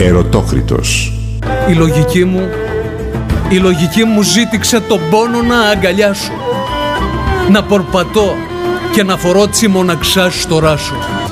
Ερωτόκριτος. Η λογική μου ζήτηξε τον πόνο να αγκαλιάσω, να πορπατώ και να φορώ τσι μοναξά στο ράσο.